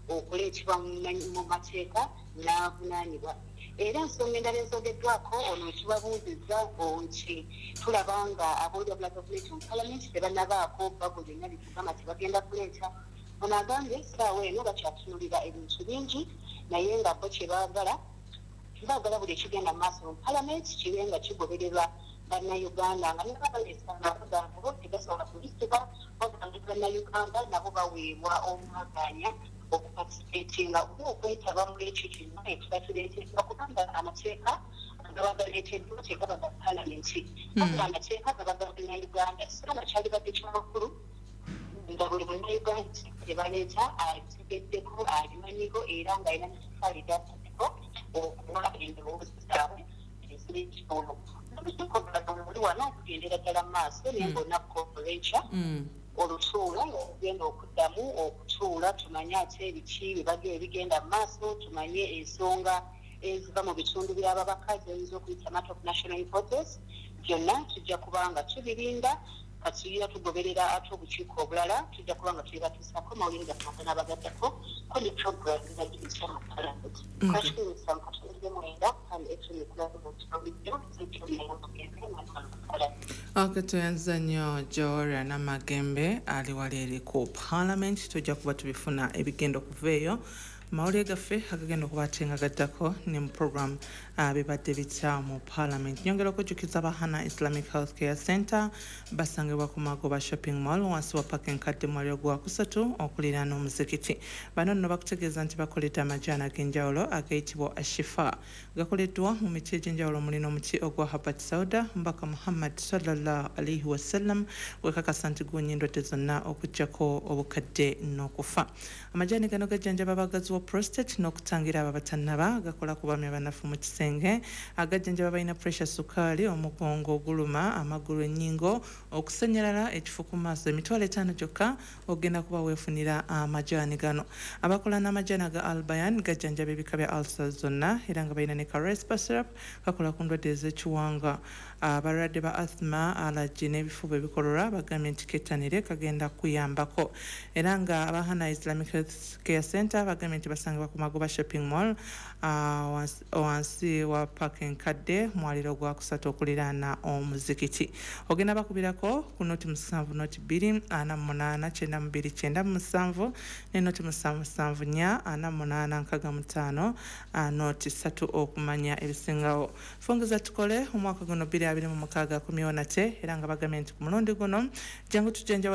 okuleetebwa mu mateeka n'avunaanibwa. Era ensonga endala ezogeddwako ono kibabuuzizza nti tulaba nga ab'olulagala gavumenti mu paalamenti tebanabaako bbago byonna bitugamba tebagenda kuleeta. Ono agambye essaawa eno bakyatunulira ebintu bingi naye nga bo kye baagala buli ekigenda mu maaso mu paalamenti kibe nga kigobererwa bannayuganda nga nebabaleesanga abagambo bo tegasobola kubisibwa bagamba bannayuganda nabo baweebwa omwaganya okuparticipatinga oba okwetaba mu ekyo kyonna ekiba kireeteddwa kubanga amateeka gaba galeeteddwa tegaba ga paalamenti wabula amateeka gaba ga bannayuganda so nakyali badde kyamakulu nga buli munnayuganda tebaleeta ategeddeko alimanyiko era ng'alina nekifaali gyataddeko okuwa endowooza zaabwe ez'ekikolo oli wano okugendera ddala mu maaso naye ngaonaku olenca olutuula okugenda okuddamu okutuula tumanye ate ebiki ebigenda mu maaso tumanye ensonga eziva mu bitundu by'ababakazi oyinza okuyita matter of national importance byonna tujja kubanga tubirinda katuyira tugoberera ate obukiiko obulala tujja kuba nga tuyibatuusako mawulire gafanga n'abagaddako ko ne program zagibisa mu paalamenti kakirimusa mu katonda mwenda kandi ekyonikulamu mu kitabijjo akatuyanza nnyo Joria Namagembe ali wali eri ku paalamenti tujja kuba tubifuna ebigenda okuva eyo mawulire gaffe agagenda okuba ate nga gaddako ne mu program bibadde bitya mu paalamenti. Nyongera okujjukiza Bahana Islamic Healthcare Center basangibwa ku Magoba Shopping Mall wansi wa Park Nkadde mwali ogwakusatu okuliraana omuzikiti. Bano nno bakutegeeza nti bakoledde amajaani ag'enjawulo agayitibwa Ashifa gakoleddwa mu miti egy'enjawulo mulina omuti ogwa Habat Sauda Mbaka Muhammad sallallahu alaihi wasallam wekakasa nti guwonya endwadde zonna okuggyako obukadde n'okufa. Amajaani gano gajjanjaba abagazi wa prostate n'okutangira abo abatannaba gakola ku baami abanafu mu kisenge agajjanjaba balina pressure sukaali omugongo oguluma amagulu ennyingo okusenyerala ekifu ku maaso emitwalo 5 gyokka ogenda kuba weefunira amajaani gano. Abakola n'amajaani aga Albayan gajjanjaba ebika bya ulcers zonna era nga balina ne Carespa syrup kakola ku ndwadde ez'ekiwanga. Abalwadde ba asthma allergy n'ebifuba ebikololwa bagambye nti kettanire kagenda kuyambako era nga Bahana Islamic Healthcare Center bagambye nti basangibwa ku Magoba Shopping Mall wansi wa Park Nkadde mwaliro gwakusatu okuliraana omuzikiti. Ogenda bakubirako ku noti 7 noti 2 48 92 97 ne noti 7 48 45 noti 3 okumanya ebisingawo. Fongeza tukole omwaka guno 2026 kumyonate era nga bagambye nti ku mulundi guno jangu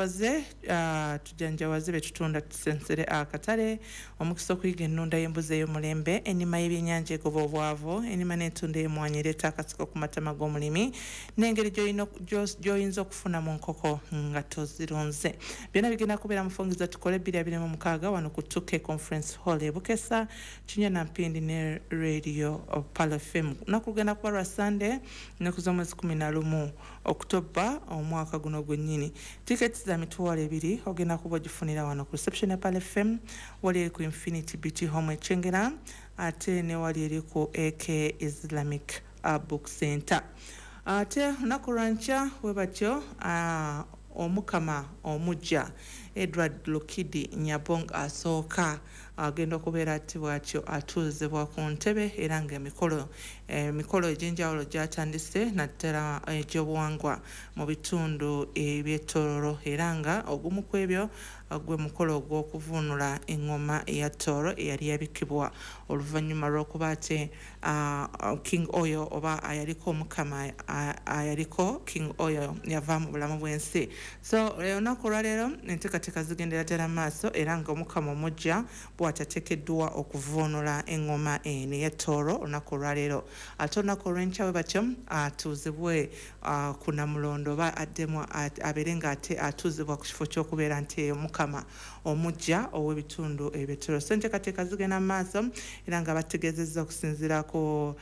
tujanjawaze betutunda tusensere akatale omukisa okuyiga ennunda y'embuzi ey'omulembe ennima y'ebyennyanja egoba obwavu ennima n'entunda y'emmwanyi ereeta akasiko ku matama g'omulimi n'engeri gy'oyinza okufuna mu nkoko nga tozirunze. Byonna bigenda kubeera mu Fongeza tukole 2026 wano ku Tuke Conference Hall e Bukesa Kinyana Mpindi ne Radio Palo FM. Nakugenda kuba lwa Sunday nekuza mwezi 11 Oktoba omwaka guno gwennyini. Tickets za mitwalo 2 ogenda kuba gifunira wano ku reception ya Palo FM wali ku Infinity Beauty Home Chengera ate ne wali eri ku AK Islamic Book Center. Ate nakurancha webatyo omukama omujja Edward Lukidi Nyabonga asooka agenda okubeera ati bwatyo atuuzibwa ku ntebe era nga emikolo egy'enjawulo gyatandise naddala egy'obuwangwa mu bitundu eby'ettololo era nga ogumu ku ebyo gwe mukolo ogw'okuvuunula engoma eya ttoro eyali yabikibwa oluvannyuma lw'okuba ate King Oyo oba ayaliko omukama ayaliko King Oyo yava mu bulamu bw'ensi. So olunaku olwaleero enteekateeka zigendera ddala maaso era nga omukama omujja bw'atateekeddwa okuvuunula engoma eno ey'ettoro olunaku olwaleero. Ate olunaku olw'enkya bwe batyo atuuzibwe ku Namulondo oba addemu abeere nga ate atuuzibwa ku kifo ky'okubeera nti omukama omujja ow'ebitundu eby'ettoro. So enteekateeka zigenda mu maaso era nga bategeezezza okusinziira ku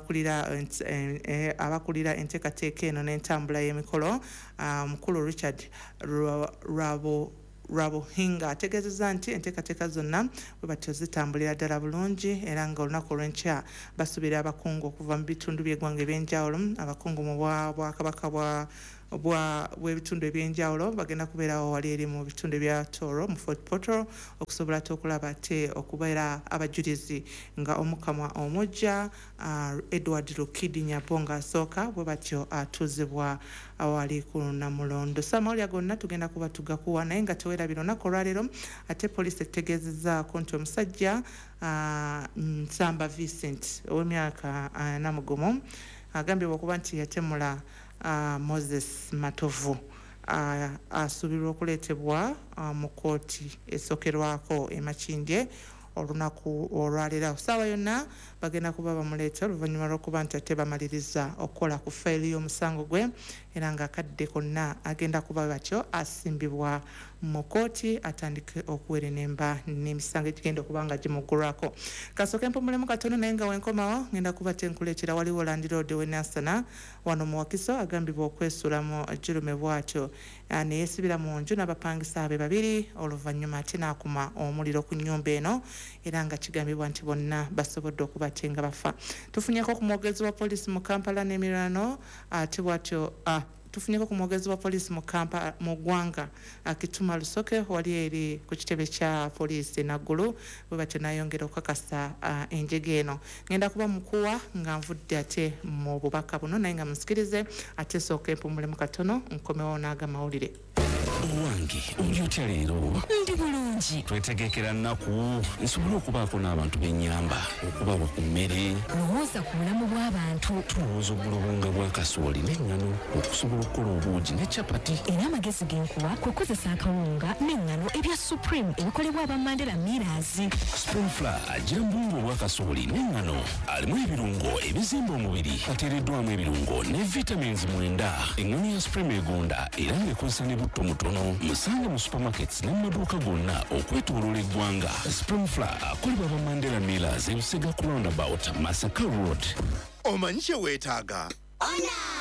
abakulira enteekateeka eno n'entambula y'emikolo mukulu Richard Rabuhinga ategeezezza nti enteekateeka zonna bwe batyo zitambulira ddala bulungi era nga olunaku olw'enkya basuubira abakungu okuva mu bitundu by'eggwanga eby'enjawulo abakungu mu Bwakabaka bwa bw'ebitundu ebyenjawulo bagenda kubeerawo wali eri mu bitundu ebya Toro mu Fort Portal okusobola okulaba ate okubeera abajulizi nga Omukamwa Omujja Edward Lukidi Nyabonga asooka bwe batyo atuuzibwa awali ku Namulondo. Samawulire gonna tugenda kuba tugakuwa naye nga teweerabira olunaku olwaleero ate poliisi etegeezezzaako nti omusajja Nsamba Vincent ow'emyaka 40 agambibwa okuba nti yatemula Moses Matovu asuubirwa okuleetebwa mu kkooti esookerwako e Makindye olunaku olwaleero. Ssaawa yonna bagenda kuba bamuleeta oluvannyuma lw'okuba nti ate bamaliriza okukola ku fayiri y'omusango gwe era ng'akadde konna agenda kuba batyo asimbibwa mu kkooti atandike okuwera enemba n'emisango egigenda okuba nga gimuggulwako. Kasooke mpumulemu katono naye nga wenkomawo ngenda kuba tenkuleetera waliwo Land Road we Nansana wano mu Wakiso agambibwa okwesuulamu jjulume bw'atyo ne yeesibira mu nju n'abapangisa be babiri oluvannyuma ate n'akuma omuliro ku nnyumba eno era nga kigambibwa nti bonna basobodde okuba ate nga bafa. Tufunyeko ku mwogezi wa poliisi mu Kampala n'emirano ate bw'atyo tufunyeko ku mwogezi wa poliisi mu ggwanga Kituma Lusoke wali eri ku kitebe kya poliisi Naggulu bwe batyo nayongera okukakasa enjege eno. Ngenda kuba mukuwa nga nvudde ate mu bubaka buno naye nga musikirize ate sooka empumulemu katono nkomewo n'agamawulire. Owange oli otya leero? Ndi bulungi. Twetegekera nnaku nsobole okubaako n'abantu bennyamba okubawa ku mmere. Lowooza ku bulamu bw'abantu. Tulowooza obulobonga bwa kasooli n'enngano okusobola okukola obuugi ne capati. Era amagezi genkuwa kukozesa akawunga n'enngano ebya Supreme ebikolebwa aba Mandela Millers. Spring Flour agira mbungu obwa kasooli n'enngano alimu ebirungo ebizimba omubiri ateereddwamu ebirungo ne vitamins 9. Enngano ya Supreme egonda era ng'ekozesa ne butto mutono. Musange mu supermarkets n'amaduuka gonna okwetooloola eggwanga. Spring Flour akolebwa aba Mandela Millers ebisega ku roundabout Masaka Road. Omanyi kye weetaaga?